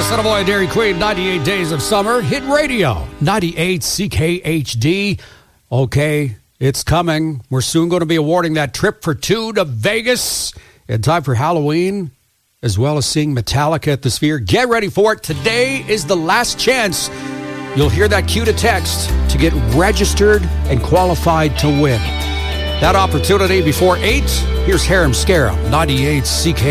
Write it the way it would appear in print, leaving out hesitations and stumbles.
Attaboy, Dairy Queen, 98 Days of Summer, Hit Radio, 98 CKHD. Okay, it's coming. We're soon going to be awarding that trip for two to Vegas in time for Halloween, as well as seeing Metallica at the Sphere. Get ready for it. Today is the last chance. You'll hear that cue to text to get registered and qualified to win. That opportunity before 8. Here's Harum Scarum, 98 CK.